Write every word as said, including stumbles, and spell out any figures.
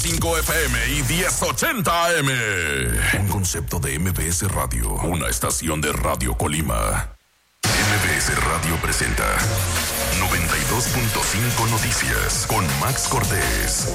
cinco F M y diez ochenta A M. Un concepto de M B S Radio, una estación de Radio Colima. M B S Radio presenta noventa y dos punto cinco Noticias con Max Cortés.